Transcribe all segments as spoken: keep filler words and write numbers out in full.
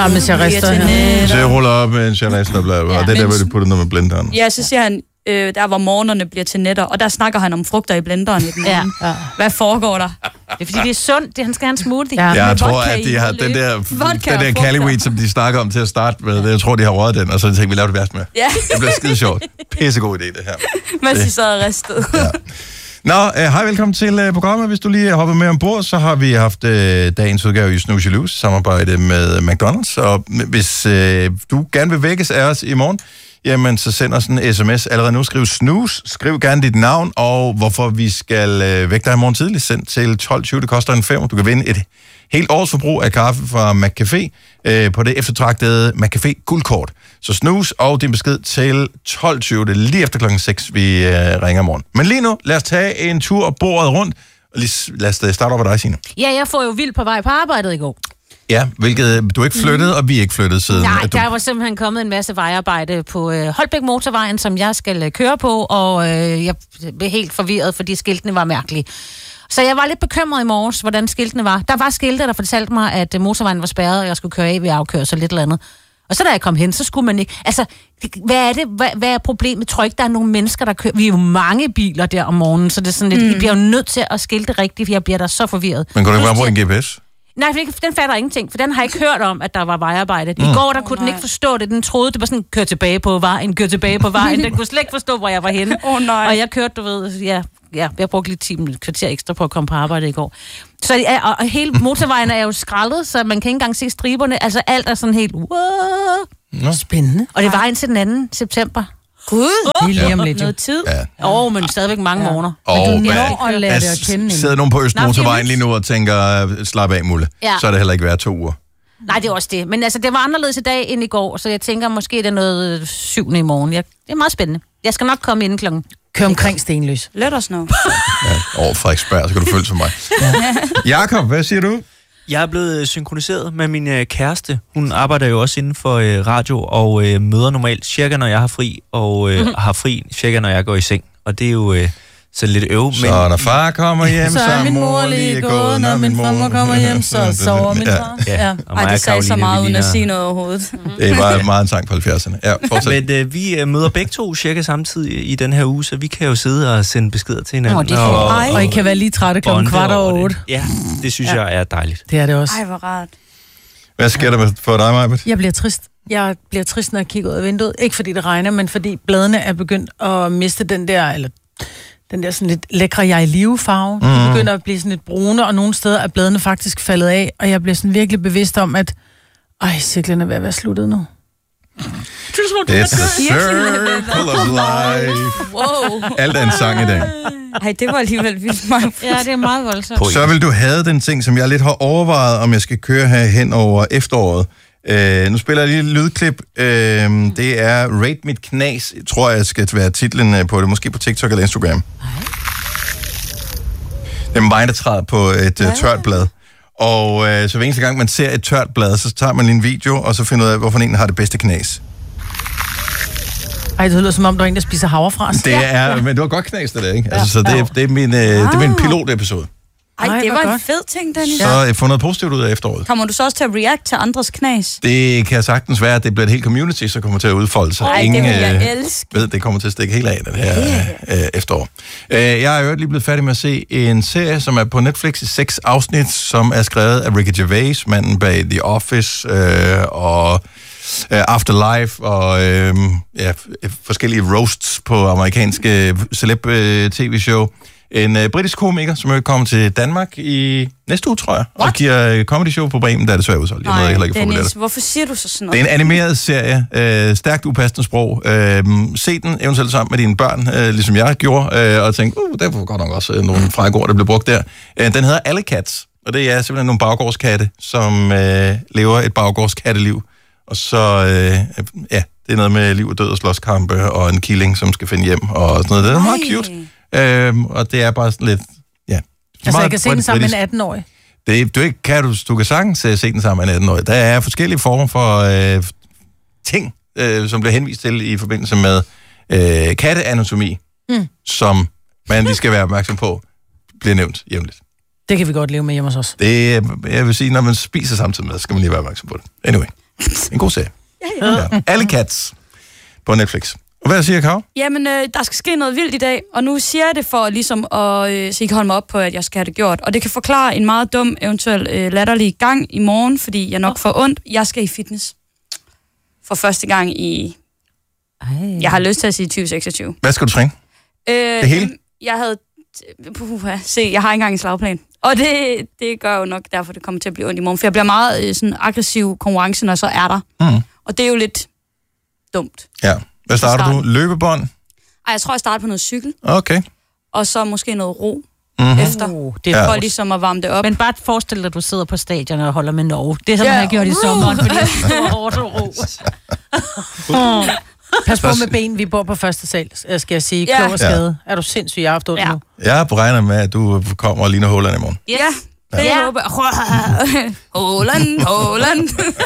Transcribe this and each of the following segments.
Ja, men jeg rister her. Så jeg ruller op med en charester, bla, bla, og det er der, hvor du putter noget med blenderen. Ja, så siger han, øh, der hvor morgenerne bliver til nætter, og der snakker han om frugter i blenderen i den Ja. ja. Hvad foregår der? Det er fordi, det er sundt. Det, han skal have en smoothie. Ja, jeg med tror, vodka at de i har og den løb. der, Vodka den der og Cali frugter. Weed, som de snakker om til at starte med. Jeg tror, de har røget den, og så tænkte vi, lave det værst med. Ja. Det bliver skide sjovt. Pissegod idé, det her. Mens de sad og ristede. Ja. Nå, øh, hej, velkommen til øh, programmet. Hvis du lige er hoppet med ombord, så har vi haft øh, dagens udgave i Snooze Loose, samarbejde med McDonald's. Og hvis øh, du gerne vil vækkes af os i morgen, jamen så send os en sms. Allerede nu skriv snooze, skriv gerne dit navn, og hvorfor vi skal øh, vække dig i morgen tidligt. Send til tolv tyve, det koster en fem. Du kan vinde et helt års forbrug af kaffe fra McCafé øh, på det eftertragtede McCafé guldkort. Så snooze og din besked til tolv tyve, det er lige efter klokken seks, vi øh, ringer morgen. Men lige nu, lad os tage en tur og bordet rundt. Og lige, lad os starte op med dig, Signe. Ja, jeg får jo vildt på vej på arbejdet i går. Ja, hvilket du er ikke flyttet, mm. og vi er ikke flyttet siden. Nej, at du... der var simpelthen kommet en masse vejarbejde på øh, Holbæk Motorvejen, som jeg skal øh, køre på, og øh, jeg blev helt forvirret, fordi skiltene var mærkelige. Så jeg var lidt bekymret i morges, hvordan skiltene var. Der var skilte, der fortalte mig, at øh, motorvejen var spærret, og jeg skulle køre af ved afkørsel lidt eller andet. Og så da jeg kom hen, så skulle man ikke... Altså, hvad er det? Hvad, hvad er problemet? Tror ikke, der er nogen mennesker, der kører... Vi er jo mange biler der om morgenen, så det er sådan lidt... Mm. Vi bliver jo nødt til at skilte rigtigt, for jeg bliver da så forvirret. Men kunne du ikke bare bruge en G P S? Nej, for den fatter ingenting, for den har ikke hørt om, at der var vejarbejde. I Mm. går, der Oh, kunne den nej. ikke forstå det. Den troede, det var sådan, kør tilbage på vejen, kør tilbage på vejen. Den kunne slet ikke forstå, hvor jeg var henne. Åh, oh, nej. Og jeg kørte, du ved, ja, ja, jeg brugte lige ti kvarter ekstra på at komme på arbejde i går. Så ja, og, og hele motorvejen er jo skrællet, så man kan ikke engang se striberne. Altså alt er sådan helt, wow. Nå. Spændende. Og det var indtil den anden september. Gud, Det er lige om lidt. noget tid. Ja. Åh, oh, men stadigvæk mange ja. morgener. Og Men du hvad- når at lære det at kende der hende. sidder nogen på Østmotorvejen Nå, lige nu og tænker, slap af, Mulle. Ja. Så er det heller ikke været to uger. Nej, det er også det. Men altså, det var anderledes i dag end i går, så jeg tænker, måske det er noget syvende i morgen. Jeg, det er meget spændende. Jeg skal nok komme inden klokken. Kør omkring Stenløs. Let os know. Ja, over Frederiksberg, så kan du følge som mig. Jakob, hvad siger du? Jeg er blevet synkroniseret med min øh, kæreste. Hun arbejder jo også inden for øh, radio og øh, møder normalt cirka, når jeg har fri, og øh, mm-hmm. har fri cirka, når jeg går i seng. Og det er jo øh, så lidt øv. Så når far kommer hjem, Så er min mor lige gået, når min farmor kommer hjem, så sover min far. Ja, Ja. og Ej, mig og det sagde så Karoline, meget vi uden at ligner- sige noget overhovedet. Det var meget en sang fra halvfjerdserne. Ja, fortsæt. Men øh, vi øh, møder begge to cirka samtidig i den her uge, så vi kan jo sidde og sende beskeder til hinanden. Nå, det er fint. og, Ej. Og I kan være lige trætte klokken bonde kvart over over otte. det. Ja, det synes ja. jeg er dejligt. Det er det også. Ej, hvor rart. Hvad sker der for dig, Majbert? Jeg bliver trist. Jeg bliver trist, når jeg kigger ud af vinduet. Ikke fordi det regner, men fordi bladene er begyndt at miste den der, eller den der sådan lidt lækre jeg i live farve. De Mhm. begynder at blive sådan lidt brune, og nogle steder er bladene faktisk faldet af, og jeg bliver sådan virkelig bevidst om, at ej, cyklen er ved at være sluttet nu. It's a circle of life. Wow. Alt er en sang i dag. Ej, det var alligevel vildt meget. Ja, det er meget voldsomt. Så vil du have den ting, som jeg lidt har overvejet, om jeg skal køre her hen over efteråret. Uh, nu spiller jeg lige et lydklip. Uh, det er Rate Mit Knas, tror jeg skal være titlen på det. Måske på TikTok eller Instagram. Det er mig, der træder på et uh, tørt blad. Og uh, så hver eneste gang, man ser et tørt blad, så tager man lige en video, og så finder ud af, hvorfor en har det bedste knas. Ej, det lyder som om, der er en, der spiser havrefras. Det er, men det var godt knas, det der, ikke? Altså, så det, er- det, er min, uh, det er min pilotepisode. Ej, Ej, det hvor var en godt. fed ting, Dennis. Så jeg får noget positivt ud af efteråret. Kommer du så også til at react til andres knas? Det kan sagtens være, at det bliver et helt community, så kommer til at udfolde sig. Ej, det Ingen vil jeg øh, elske. ved, det kommer til at stikke helt af den her øh, efterår. Øh, jeg er jo lige blevet færdig med at se en serie, som er på Netflix i seks afsnit, som er skrevet af Ricky Gervais, manden bag The Office øh, og øh, Afterlife og øh, ja, forskellige roasts på amerikanske celeb-tv-show. En øh, britisk komiker, som er kommet til Danmark i næste uge, tror jeg, What? og giver øh, comedy show på Bremen, der er desværre udsolgt. Jeg ved heller ikke, Dennis, det. hvorfor siger du så sådan noget? Det er en animeret serie, øh, stærkt upassende sprog. Øh, se den eventuelt sammen med dine børn, øh, ligesom jeg gjorde, øh, og tænkte, uh, der var godt nok også øh, nogle frække ord, der blev brugt der. Øh, den hedder Alley Cats, og det er simpelthen nogle baggårdskatte, som øh, lever et baggårdskatteliv. Og så, øh, ja, det er noget med liv og død og slåskampe, og en killing, som skal finde hjem, og sådan noget. Det er Ej. meget cute. Øhm, og det er bare sådan lidt, ja. Altså, meget jeg kan se den britisk. sammen med en atten-årig. Det, du, ikke, kan, du, du kan sagtens uh, se den sammen med en atten-årig. Der er forskellige former for øh, ting, øh, som bliver henvist til i forbindelse med øh, katteanatomi, mm. som man lige skal være opmærksom på, bliver nævnt jævnligt. Det kan vi godt leve med hjemme hos os. Det, jeg vil sige, når man spiser samtidig med, så skal man lige være opmærksom på det. Anyway. god serie. Ja, ja. Ja. Alle Cats på Netflix. Og hvad siger Karo? Jamen, øh, der skal ske noget vildt i dag, og nu siger jeg det for ligesom at, øh, så I kan holde mig op på, at jeg skal have det gjort. Og det kan forklare en meget dum, eventuel øh, latterlig gang i morgen, fordi jeg nok får ondt. Jeg skal i fitness. For første gang i... Ej. Jeg har lyst til at sige tyve seksogtyve. Hvad skal du træne? Øh, det hele? Jeg havde... Puh, se, jeg har ikke engang en slagplan. Og det, det gør jo nok derfor, det kommer til at blive ondt i morgen. For jeg bliver meget øh, sådan aggressiv konkurrence, når så er der. Mm. Og det er jo lidt dumt. Ja. Hvad starter du? Løbebånd? Ej, jeg tror, jeg starter på noget cykel. Okay. Og så måske noget ro mm-hmm. efter. Oh, det er for ligesom at varme det op. Men bare forestil dig, at du sidder på stadion og holder med Norge. Det er som, yeah. man har gjort i sommeren, fordi det er stor hårdt og ro. oh. Pas på med ben, vi bor på første sal, skal jeg sige. Klog og skade. Ja. Er du sindssygt, jeg har haft ondt ja. nu? Jeg har beregnet med, at du kommer og ligner Håland i morgen. Ja. Det ja. håber jeg. Håland, Håland.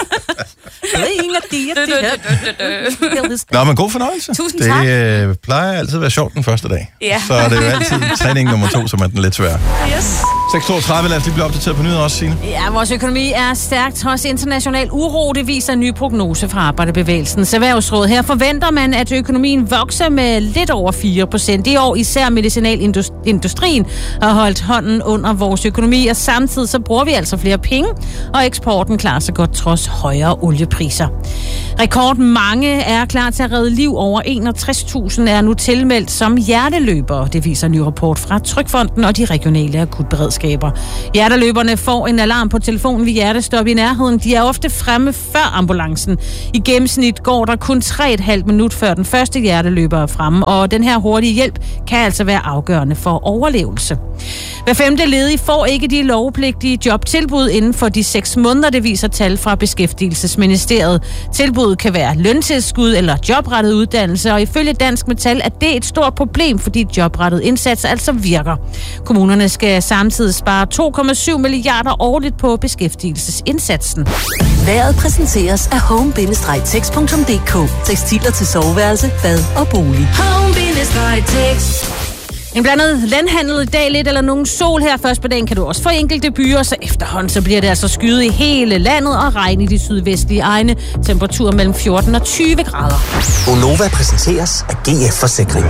Nå, men god fornøjelse. Tusind tak. Det øh, plejer altid at være sjovt den første dag. Ja. Så er det jo altid træning nummer to, som er den lidt sværere. Yes. seks toogtredive, lad os lige blive opdateret på nyheder også, Signe. Ja, vores økonomi er stærkt trods international uro. Det viser en ny prognose fra Arbejderbevægelsens Erhvervsråd. Her forventer man, at økonomien vokser med lidt over fire procent i år. Især medicinalindustrien har holdt hånden under vores økonomi, og samtidig så bruger vi altså flere penge, og eksporten klarer sig godt trods højere oliepriser. Rekord mange er klar til at redde liv. Over enogtres tusind er nu tilmeldt som hjerteløbere. Det viser en ny rapport fra Trygfonden og de regionale akutberedskaber. Hjerteløberne får en alarm på telefonen ved hjertestop i nærheden. De er ofte fremme før ambulancen. I gennemsnit går der kun tre komma fem minut før den første hjerteløber er fremme, og den her hurtige hjælp kan altså være afgørende for overlevelse. Hver femte ledig får ikke de lovpligtige jobtilbud inden for de seks måneder, det viser tal fra Beskæftigelsesministeriet. Tilbuddet kan være løntilskud eller jobrettet uddannelse, og ifølge Dansk Metal er det et stort problem, fordi jobrettet indsats altså virker. Kommunerne skal samtidig spare to komma syv milliarder årligt på beskæftigelsesindsatsen. Vejret præsenteres af home bindestreg text punktum d k. Tekstiler til soveværelse, bad og bolig. home bindestreg text. En blandet landhandel i dag, lidt eller nogen sol her først på dagen, kan du også få enkelte byer, så efterhånden så bliver det altså skyet i hele landet og regn i de sydvestlige egne. Temperatur mellem fjorten og tyve grader. Gonova præsenteres af G F Forsikring.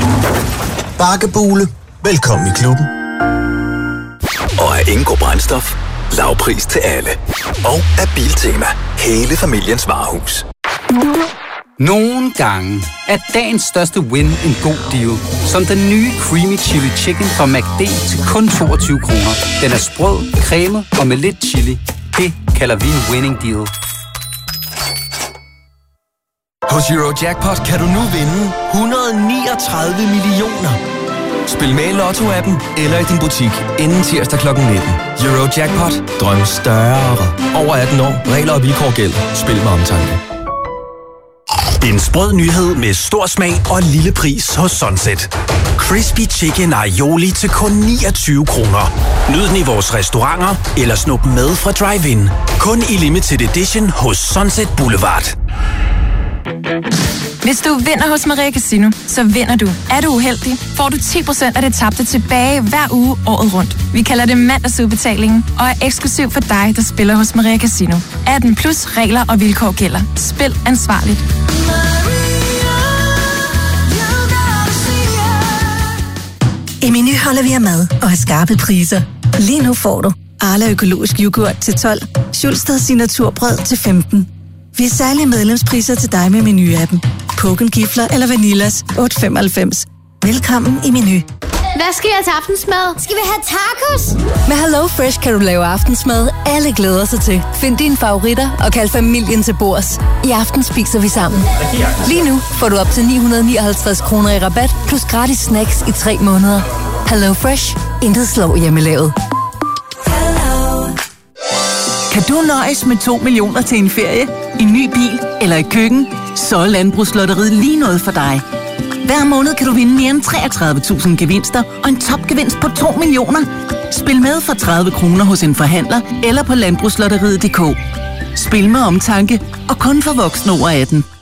Bakkebule. Velkommen i klubben. Og af Ingo Brændstof. Lavpris til alle. Og af Biltema. Hele familiens varehus. Nogle gange er dagens største win en god deal. Som den nye Creamy Chili Chicken fra McD til kun toogtyve kroner. Den er sprød, cremet og med lidt chili. Det kalder vi en winning deal. Hos Eurojackpot kan du nu vinde et hundrede og niogtredive millioner. Spil med i Lotto-appen eller i din butik inden tirsdag klokken nitten. Eurojackpot. Drøm større. Over atten år. Regler og vilkår gælder. Spil med omtanke. En sprød nyhed med stor smag og lille pris hos Sunset. Crispy Chicken Aioli til kun niogtyve kroner. Nyd den i vores restauranter eller snup med fra Drive-In. Kun i limited edition hos Sunset Boulevard. Hvis du vinder hos Maria Casino, så vinder du. Er du uheldig, får du ti procent af det tabte tilbage hver uge året rundt. Vi kalder det mandagsudbetalingen og er eksklusiv for dig, der spiller hos Maria Casino. atten plus regler og vilkår gælder. Spil ansvarligt. I Meny holder vi af mad og har skarpe priser. Lige nu får du Arla økologisk yoghurt til tolv, Schulstad signaturbrød til femten. Vi har særlige medlemspriser til dig med Meny-appen. Poken Gifler eller Vanillas otte femoghalvfems. Velkommen i Meny. Hvad skal jeg til aftensmad? Skal vi have tacos? Med Hello Fresh kan du lave aftensmad, alle glæder sig til. Find dine favoritter og kald familien til bords. I aften spiser vi sammen. Lige nu får du op til ni hundrede nioghalvtreds kroner i rabat, plus gratis snacks i tre måneder. Hello Fresh. Intet slår hjemmelavet. Kan du nøjes med to millioner til en ferie, en ny bil eller et køkken? Så er Landbrugslotteriet lige noget for dig. Hver måned kan du vinde mere end treogtredive tusind gevinster og en topgevinst på to millioner. Spil med for tredive kroner hos en forhandler eller på landbrugslotteriet punktum d k. Spil med omtanke og kun for voksne over atten.